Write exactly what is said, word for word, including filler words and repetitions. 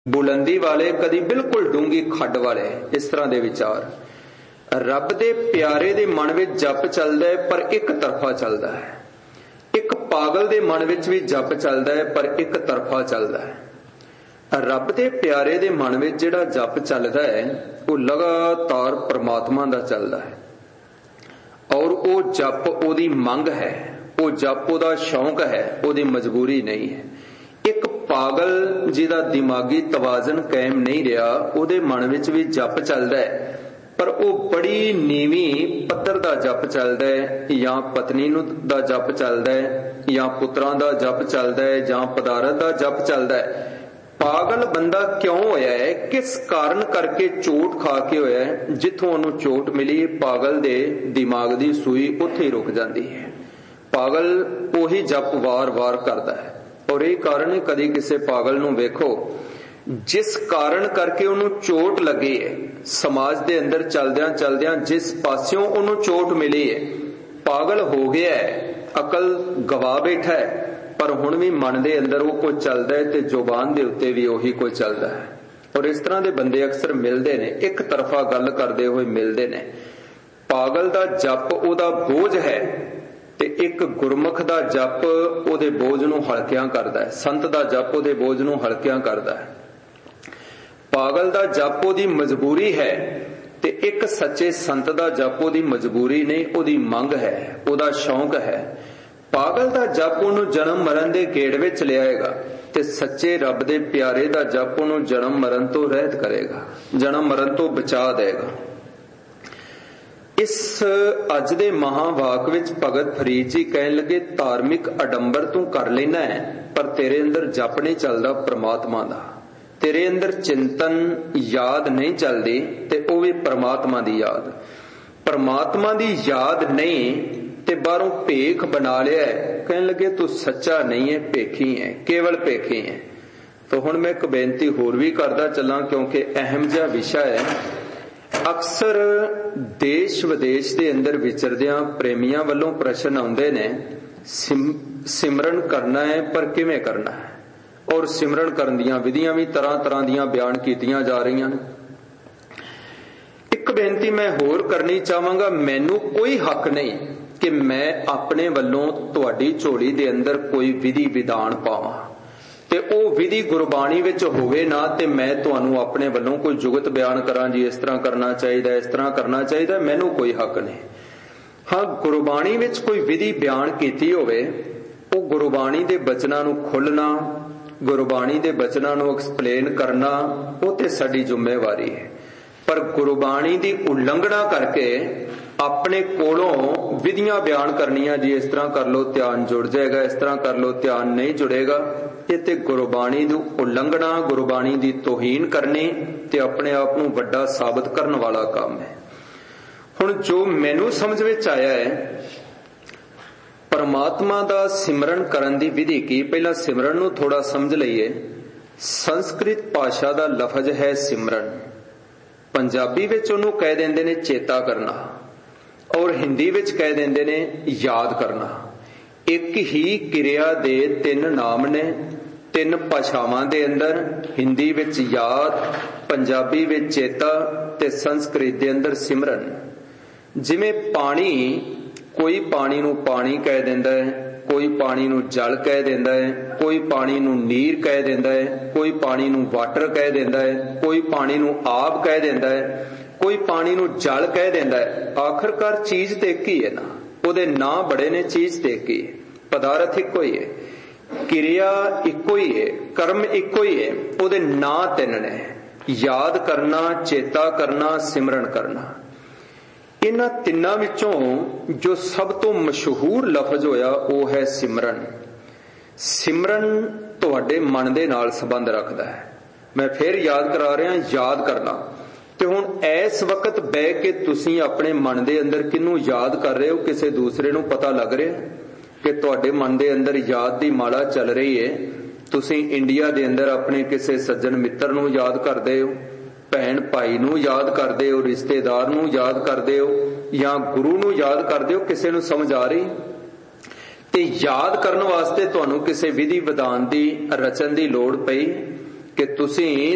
बुलंदी वाले, कदी बिल्कुल डूंगी खड्ड वाले, इस तरह के विचार। रब दे प्यारे दे मन विच जप चलदा है पर एक तरफा चलदा है। एक पागल दे मन विच भी जप चलदा है पर एक तरफा चलदा है। रब दे प्यारे दे मन विच जिहड़ा जप चलदा है वो लगातार परमात्मा दा चलदा है, और वो जप ओदी मंग है, वो जप ओदा शौक है, ओदी मजबूरी नहीं है। एक पागल जिहदा दिमागी तवाजन कायम नहीं रहा, ओदे मन विच भी जप चलदा है पर वो बड़ी नीवी पत्थर दा जप चलदा है, या पत्नी नूं दा जप चलदा है, या पुत्रां दा जप चलदा है, या पदारथ दा जप चलदा है। पागल बंदा क्यों होया है, किस कारण करके चोट खा के होया है? जिथों उन्होंने चोट मिली, पागल दे दिमाग दी सूई उत्थे ही रुक जाती है। पागल ओही जप वार वार करता है, और यही कारण है कदी किसी पागल नूं वेखो जिस कारण करके उन्होंने चोट लगी है, समाज दे अंदर चलदियां चलदियां जिस पास्यों उन्होंने चोट मिली है, पागल हो गया है, अकल गवा बैठा है, पर हुण भी मन दे अंदर वो कोई चलदा है ते जुबान दे उत्ते भी उही कोई चलदा है। और इस तरह के बंदे अक्सर मिलते ने, एक तरफा गल करते हुए मिलते ने। पागल दा जप ओदा बोझ है ते एक गुरमुख दा जप ओदे बोझ नूं हल्कियां करदा है, संत दा जप ओदे बोझ नूं हल्कियां करदा है। पागल दा जप ओदी मजबूरी है ते एक सच्चे संत दा जप ओदी मजबूरी नहीं, ओदी मंग है, ओदा शौक है। पागल दा जप उन्होंने जन्म मरण दे गेड़ विच लियाएगा ते सच्चे रब दे प्यारे दा जप उन्होंने जन्म मरण तो रहत करेगा, जन्म मरण तो बचा देगा। इस अज दे महावाक विच भगत फरीद जी कहन लगे, धार्मिक अडंबर तू कर लेना है पर तेरे अंदर जप नहीं चलदा परमात्मा दा, तेरे अंदर चिंतन याद नहीं चलदी ते वो भी परमात्मा दी याद। परमात्मा दी याद नहीं ते बाहरों भेख बना लिया है, कहने लगे तू सच्चा नहीं है, भेखी है, केवल भेखी है। तो हुण मैं एक बेनती होर भी करदा चलां, क्योंकि अहम जिहा विषय है। अक्सर देश विदेश दे अंदर विचरदियां प्रेमियां वालों प्रश्न आउंदे ने, सिम, सिमरन करना है पर किवें करना है, और सिमरन करन दीयां विधियां भी तरह तरह दीयां बयान कीतियां जा रहीयां ने। एक बेनती मैं होर करनी चाहांगा, मैनू कोई हक नहीं कि मैं अपने वल्लों तुहाडी झोली दे अंदर कोई विधि विधान पावां ते ओ विधि गुरबाणी विच होवे ना, ते मैं तुहानू अपने वल्लों कोई जुगत बयान करां जी इस तरह करना चाहिए, इस तरह करना चाहिए, मैनू कोई हक नहीं। हाँ, गुरबाणी विच कोई विधि बयान कीती होवे, ओ गुरबाणी दे बचनां नू खुलना, गुरबाणी दे बचनां नू एक्सप्लेन करना, वो ते साडी जिम्मेवारी है। पर गुरबाणी दी उल्लंघना करके अपने कोलों विधियां बयान करनियां जी इस तरह कर लो ध्यान जुड़ जाएगा, इस तरह कर लो ध्यान नहीं जुड़ेगा, ये ते गुरबाणी दी उल्लंघना, गुरबाणी दी तौहीन करनी ते अपने आप नू वड्डा साबित करने वाला काम है। हुण जो मैनू समझ विच आया है, परमात्मा दा सिमरन करन दी विधि की, पहला सिमरन नू थोड़ा समझ लईए। संस्कृत भाषा दा लफज है सिमरन, पंजाबी विच उहनू कह देंदे ने चेता करना, और हिंदी विच कह देंदे ने याद करना। एक ही किरिया दे तीन नाम ने, तीन भाषावां दे अंदर, हिंदी विच याद, पंजाबी विच चेता ते संस्कृत दे अंदर सिमरन। जिवें पानी, कोई पानी नू पानी कह देंदा है, कोई पानी नू जल कह देंदा है, कोई पानी नू नीर कह देंदा है, कोई पानी नू वाटर कह देंदा है, कोई पानी नू आब कह देंदा है, कोई पानी नू जल कह देंदा है। आखिरकार चीज ते एक ही है ना, ओदे ना बड़े ने, चीज ते एक ही है, पदार्थ इको ही है, क्रिया इको ही है, कर्म इको ही है, ओदे ना तीन ने, याद करना, चेता करना, सिमरन करना। इन्हां तिन्नां विचों जो सब तो मशहूर लफज होया वो है सिमरन। सिमरन तुहाडे मन दे नाल संबंध रखदा है। मैं फिर याद करा रहा, याद करना। ते हुण इस वक्त बह के तुसीं अपने मन दे अंदर किनू याद कर रहे हो, किसी दूसरे नू पता लग रहा कि तुहाडे मन दे अंदर याद दी माला चल रही है। तुसीं इंडिया दे अंदर अपने किसी सज्जन मित्र नू याद करदे हो, भैन भाई नू याद करदे हो, रिश्तेदार नू याद करदे हो, या गुरु नू याद करदे हो, किसी नू समझ आ रही? ते याद करने वास्ते तुहानू किसी विधि विधान दी रचन दी लोड़ पई कि तुसीं